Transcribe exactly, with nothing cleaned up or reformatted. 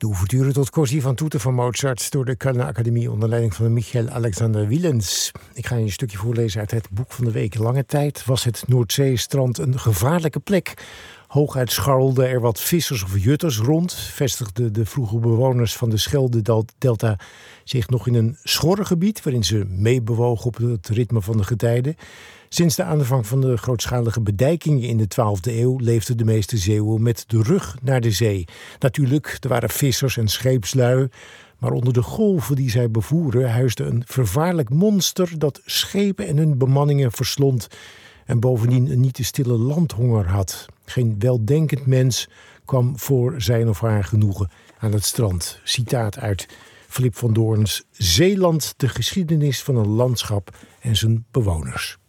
De ouverture tot Così fan tutte van Mozart door de Kölner Academie onder leiding van Michael Alexander Willens. Ik ga je een stukje voorlezen uit het boek van de week. Lange tijd was het Noordzeestrand een gevaarlijke plek. Hooguit scharrelden er wat vissers of jutters rond. Vestigden de vroege bewoners van de Schelde-delta zich nog in een schorrengebied waarin ze meebewogen op het ritme van de getijden. Sinds de aanvang van de grootschalige bedijkingen in de twaalfde eeuw leefden de meeste Zeeuwen met de rug naar de zee. Natuurlijk, er waren vissers en scheepslui, maar onder de golven die zij bevoeren huisde een vervaarlijk monster dat schepen en hun bemanningen verslond en bovendien een niet te stille landhonger had. Geen weldenkend mens kwam voor zijn of haar genoegen aan het strand. Citaat uit Philip van Doorn's Zeeland, de geschiedenis van een landschap en zijn bewoners.